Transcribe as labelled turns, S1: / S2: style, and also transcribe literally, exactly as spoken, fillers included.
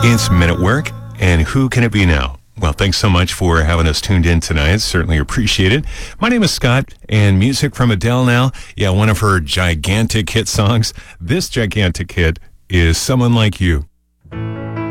S1: It's Men at Work, and who can it be now? Well, thanks so much for having us tuned in tonight. Certainly appreciate it. My name is Scott, and music from Adele now. Yeah, one of her gigantic hit songs. This gigantic hit is Someone Like You.